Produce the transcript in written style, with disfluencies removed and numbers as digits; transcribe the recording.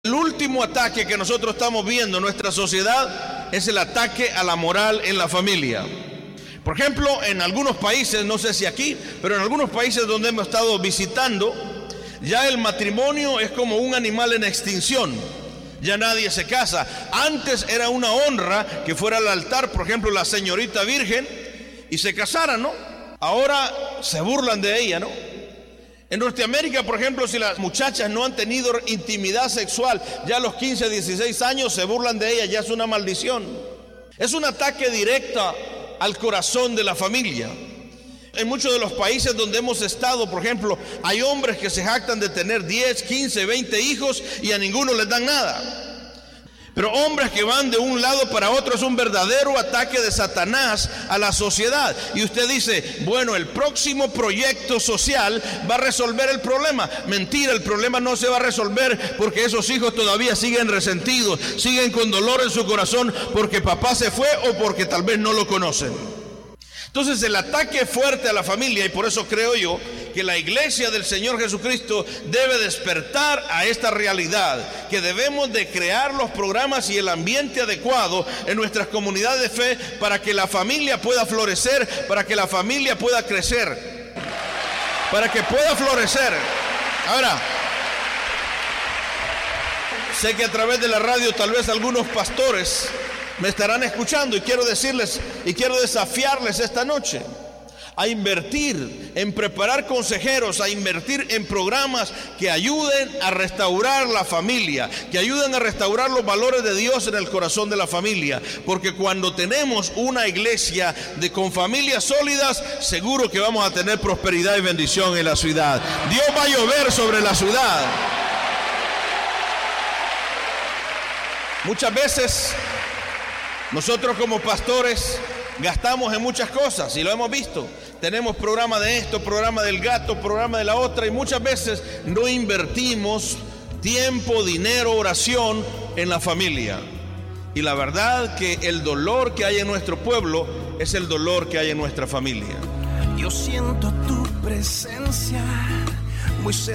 El último ataque que nosotros estamos viendo en nuestra sociedad es el ataque a la moral en la familia. Por ejemplo, en algunos países, no sé si aquí, pero en algunos países donde hemos estado visitando, ya el matrimonio es como un animal en extinción. Ya nadie se casa. Antes era una honra que fuera al altar, por ejemplo, la señorita virgen y se casara, ¿no? Ahora se burlan de ella, ¿no? En Norteamérica, por ejemplo, si las muchachas no han tenido intimidad sexual ya a los 15, 16 años, se burlan de ellas, ya es una maldición. Es un ataque directo al corazón de la familia. En muchos de los países donde hemos estado, por ejemplo, hay hombres que se jactan de tener 10, 15, 20 hijos y a ninguno les dan nada. Pero hombres que van de un lado para otro, es un verdadero ataque de Satanás a la sociedad. Y usted dice, bueno, el próximo proyecto social va a resolver el problema. Mentira, el problema no se va a resolver porque esos hijos todavía siguen resentidos, siguen con dolor en su corazón porque papá se fue o porque tal vez no lo conocen. Entonces el ataque fuerte a la familia, y por eso creo yo que la iglesia del Señor Jesucristo debe despertar a esta realidad, que debemos de crear los programas y el ambiente adecuado en nuestras comunidades de fe para que la familia pueda florecer, para que la familia pueda crecer, para que pueda florecer. Ahora, sé que a través de la radio tal vez algunos pastores me estarán escuchando y quiero decirles y quiero desafiarles esta noche a invertir en preparar consejeros, a invertir en programas que ayuden a restaurar la familia, que ayuden a restaurar los valores de Dios en el corazón de la familia, porque cuando tenemos una iglesia con familias sólidas, seguro que vamos a tener prosperidad y bendición en la ciudad. Dios va a llover sobre la ciudad. Muchas veces nosotros como pastores gastamos en muchas cosas y lo hemos visto. Tenemos programa de esto, programa del gato, programa de la otra, y muchas veces no invertimos tiempo, dinero, oración en la familia. Y la verdad que el dolor que hay en nuestro pueblo es el dolor que hay en nuestra familia. Yo siento tu presencia muy cerca.